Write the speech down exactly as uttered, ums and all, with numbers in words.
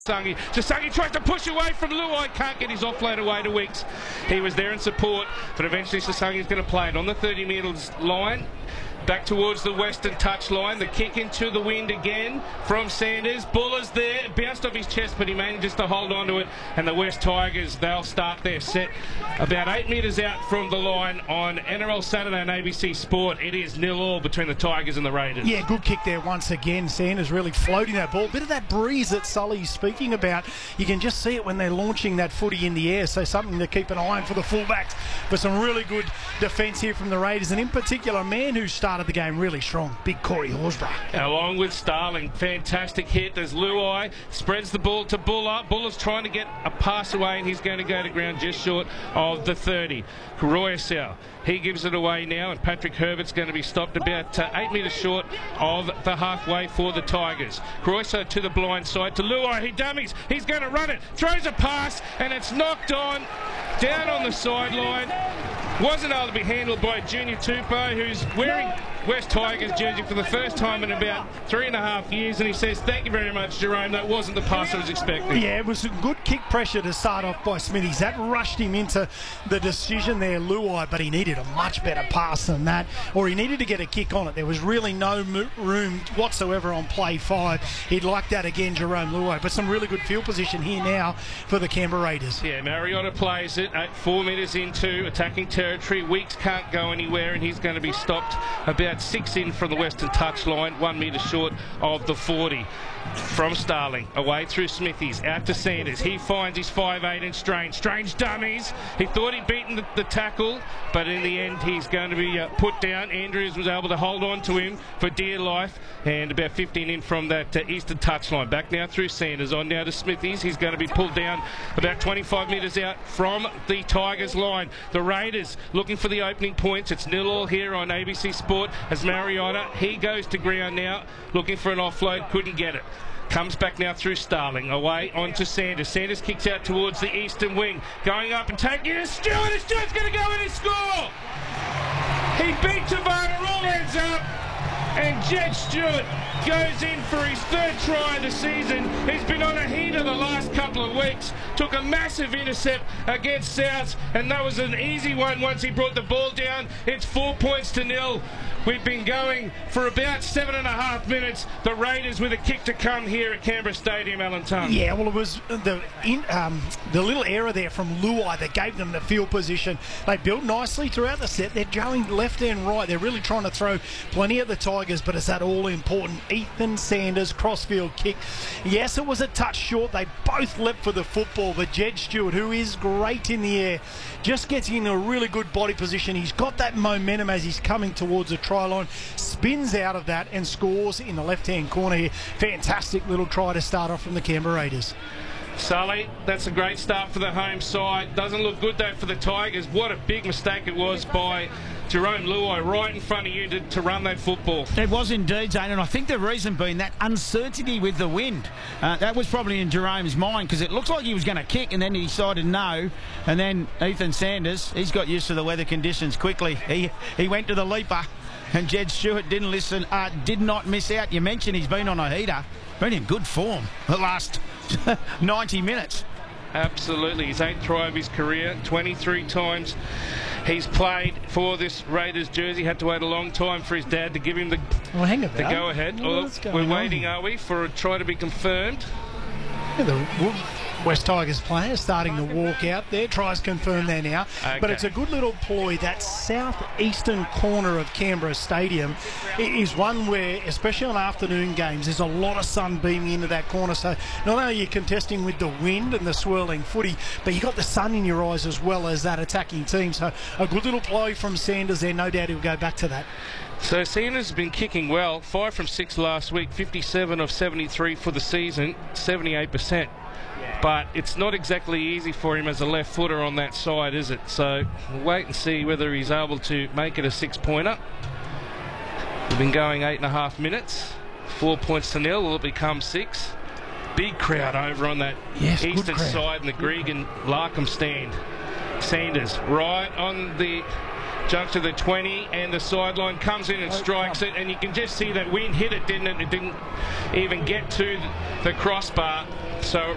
Sasangi. Sasangi tries to push away from Luai, can't get his offload away to Weeks. He was there in support, but eventually Sasangi's going to play it on the thirty metres line. Back towards the western touch line. The kick into the wind again from Sanders. Buller's there. Bounced off his chest, but he manages to hold on to it. And the West Tigers, they'll start their set about eight metres out from the line on N R L Saturday on A B C Sport. It is nil all between the Tigers and the Raiders. Yeah, good kick there once again. Sanders really floating that ball. Bit of that breeze that Sully's speaking about. You can just see it when they're launching that footy in the air. So something to keep an eye on for the fullbacks. But some really good defence here from the Raiders. And in particular, a man who started the game really strong, big Corey Horsburgh. Along with Starling, fantastic hit as Luai spreads the ball to Buller. Buller's trying to get a pass away and he's going to go to ground just short of the thirty. Royasau, he gives it away now, and Patrick Herbert's going to be stopped about uh, eight metres short of the halfway for the Tigers. Royasau to the blind side to Luai, he dummies, he's going to run it, throws a pass and it's knocked on down on the sideline. Wasn't able to be handled by Junior Tupou, who's wearing West Tigers jersey for the first time in about three and a half years, and he says, thank you very much, Jerome, that wasn't the pass I was expecting. Yeah, it was a good kick pressure to start off by Smithies. That rushed him into the decision there, Luai, but he needed a much better pass than that, or he needed to get a kick on it. There was really no room whatsoever on play five. He'd like that again, Jerome Luai, but some really good field position here now for the Canberra Raiders. Yeah, Mariota plays it at four metres into attacking territory. Weeks can't go anywhere, and he's going to be stopped about six in from the western touch line, one metre short of the forty. From Starling, away through Smithies, out to Sanders. He finds his five eight and Strange. Strange dummies. He thought he'd beaten the, the tackle, but in the end he's going to be uh, put down. Andrews was able to hold on to him for dear life, and about fifteen in from that uh, eastern touch line. Back now through Sanders, on now to Smithies. He's going to be pulled down about twenty-five metres out from the Tigers line. The Raiders looking for the opening points. It's nil all here on A B C Sport as Mariota, he goes to ground now, looking for an offload, couldn't get it. Comes back now through Starling, away onto Sanders. Sanders kicks out towards the eastern wing, going up and taking it. Stewart, and Stewart's going to go in and score. He beat Tavara, all ends up, and Jed Stewart goes in for his third try of the season. He's been on a heater the last couple of weeks. Took a massive intercept against Souths, and that was an easy one once he brought the ball down. It's four points to nil. We've been going for about seven and a half minutes. The Raiders with a kick to come here at Canberra Stadium, Alan Tongue. Yeah, well, it was the in, um, the little error there from Luai that gave them the field position. They built nicely throughout the set. They're going left and right. They're really trying to throw plenty at the Tigers, but it's that all-important Ethan Sanders crossfield kick. Yes, it was a touch short. They both leapt for the football, but Jed Stewart, who is great in the air, just gets in a really good body position. He's got that momentum as he's coming towards the try line, spins out of that and scores in the left-hand corner here. Fantastic little try to start off from the Canberra Raiders. Sully, that's a great start for the home side. Doesn't look good though for the Tigers. What a big mistake it was by Jerome Luai right in front of you to, to run that football. It was indeed, Zane, and I think the reason being that uncertainty with the wind. Uh, that was probably in Jerome's mind, because it looks like he was going to kick and then he decided no. And then Ethan Sanders, he's got used to the weather conditions quickly. He, he went to the leaper, and Jed Stewart didn't listen, uh, did not miss out. You mentioned he's been on a heater. Been in good form the last ninety minutes. Absolutely, his eighth try of his career, twenty-three times he's played for this Raiders jersey. Had to wait a long time for his dad to give him the, well, hang about. the go-ahead. Well, we're waiting, on? are we, for a try to be confirmed? Yeah, the West Tigers player starting to walk out there. Tries confirmed there now. Okay. But it's a good little ploy. That southeastern corner of Canberra Stadium is one where, especially on afternoon games, there's a lot of sun beaming into that corner. So not only are you contesting with the wind and the swirling footy, but you've got the sun in your eyes as well as that attacking team. So a good little ploy from Sanders there. No doubt he'll go back to that. So Sanders has been kicking well. Five from six last week, fifty-seven of seventy-three for the season, seventy-eight percent. But it's not exactly easy for him as a left footer on that side, is it? So we'll wait and see whether he's able to make it a six-pointer. We've been going eight and a half minutes. Four points to nil. Will it become six? Big crowd over on that yes, eastern side in the Gregan Larkham stand. Sanders right on the jump to the twenty, and the sideline comes in and strikes it, and you can just see that wind hit it, didn't it? It didn't even get to the crossbar. So